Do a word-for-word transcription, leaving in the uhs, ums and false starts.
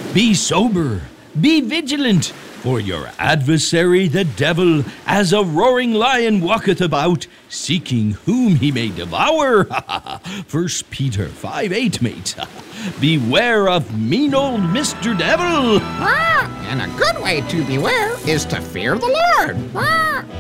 Be sober, be vigilant, for your adversary the devil, as a roaring lion, walketh about, seeking whom he may devour. First Peter five eight, mate. Beware of mean old Mister Devil. Ah, and a good way to beware is to fear the Lord. Ah.